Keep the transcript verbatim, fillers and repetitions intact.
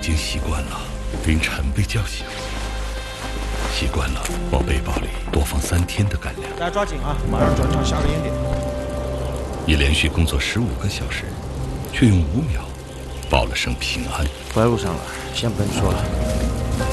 经习惯了凌晨被叫醒，习惯了往背包里多放三天的干粮。 大家抓紧啊，马上转场下个烟点。 已连续工作十五个小时，却用五秒报了声平安。 我在路上了，先不跟你说了。